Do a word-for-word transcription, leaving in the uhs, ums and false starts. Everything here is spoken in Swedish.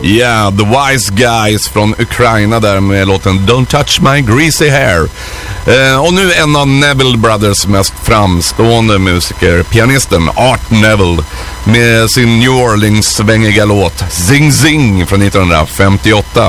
Yeah, The Wise Guys från Ukraina där med låten Don't Touch My Greasy Hair. Eh, och nu en av Neville Brothers mest framstående musiker, pianisten Art Neville, med sin New Orleans svängiga låt Zing Zing från nittonhundrafemtioåtta.